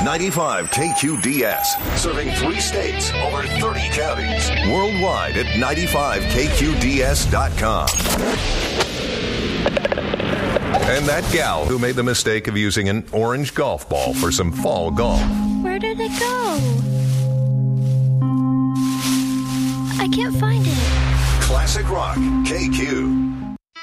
95 KQDS, serving 3 states, over 30 counties. Worldwide at 95KQDS.com. And that gal who made the mistake of using an orange golf ball for some fall golf. Where did it go? I can't find it. Classic Rock, KQ.